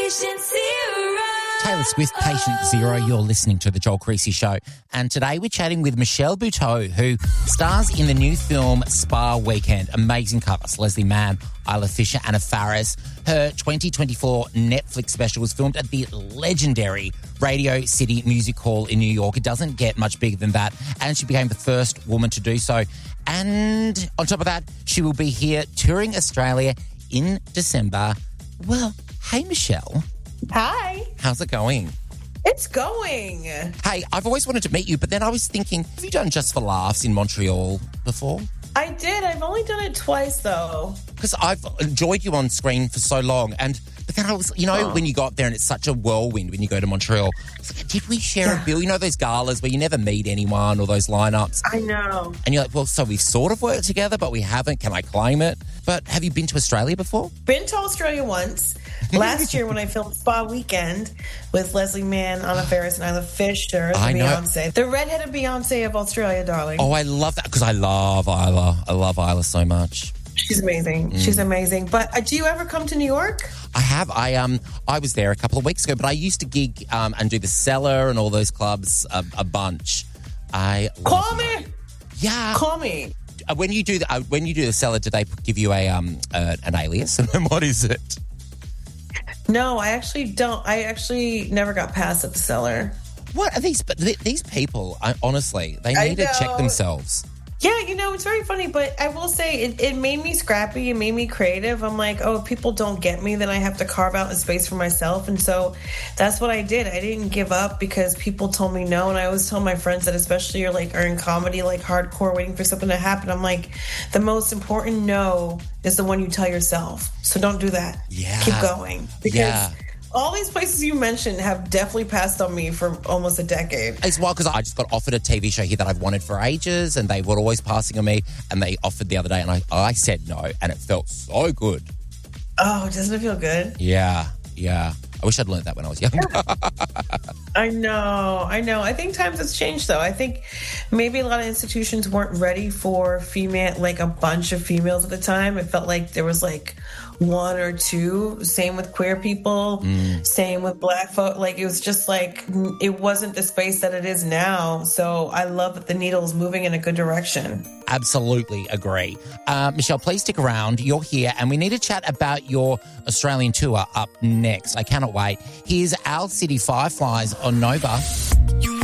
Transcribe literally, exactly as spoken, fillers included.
Patient Zero. Taylor Swift, Patient Zero. You're listening to The Joel Creasy Show. And today we're chatting with Michelle Buteau, who stars in the new film Spa Weekend. Amazing covers. Leslie Mann, Isla Fisher, Anna Faris. Her twenty twenty-four Netflix special was filmed at the legendary Radio City Music Hall in New York. It doesn't get much bigger than that. And she became the first woman to do so. And on top of that, she will be here touring Australia in December. Well, hey, Michelle. Hi. How's it going? It's going. Hey, I've always wanted to meet you, but then I was thinking, have you done Just for Laughs in Montreal before? I did. I've only done it twice, though. Because I've enjoyed you on screen for so long. And but then I was, you know, oh. when you got there and it's such a whirlwind when you go to Montreal. I was like, did we share yeah. a bill? You know those galas where you never meet anyone or those lineups? I know. And you're like, well, so we've sort of worked together, but we haven't. Can I claim it? But have you been to Australia before? Been to Australia once. Last year when I filmed Spa Weekend with Leslie Mann, Anna Faris, and Isla Fisher, the I know. Beyonce. The redheaded Beyonce of Australia, darling. Oh, I love that because I love Isla. I love Isla so much. She's amazing. Mm. She's amazing. But uh, do you ever come to New York? I have. I um I was there a couple of weeks ago, but I used to gig um, and do the Cellar and all those clubs a, a bunch. I call me. Yeah, call me. When you do the uh, when you do the Cellar, do they give you a um uh, an alias? And then what is it? No, I actually don't. I actually never got past at the Cellar. What are these? But these people, I, honestly, they need to check themselves. Yeah, you know, it's very funny, but I will say it, it made me scrappy. It made me creative. I'm like, oh, if people don't get me, then I have to carve out a space for myself. And so that's what I did. I didn't give up because people told me no. And I always tell my friends that, especially you're like are in comedy, like hardcore, waiting for something to happen. I'm like, the most important no is the one you tell yourself. So don't do that. Yeah. Keep going. Because yeah. all these places you mentioned have definitely passed on me for almost a decade. It's wild because I just got offered a T V show here that I've wanted for ages and they were always passing on me and they offered the other day and I, I said no and it felt so good. Oh, doesn't it feel good? Yeah, yeah. I wish I'd learned that when I was younger. I know, I know. I think times has changed, though. I think maybe a lot of institutions weren't ready for female, like a bunch of females at the time. It felt like there was like one or two. Same with queer people. Mm. Same with black folk. Like it was just like it wasn't the space that it is now. So I love that the needle is moving in a good direction. Absolutely agree. Uh, Michelle, please stick around. You're here and we need to chat about your Australian tour up next. I cannot wait. Here's Owl City Fireflies on Nova. You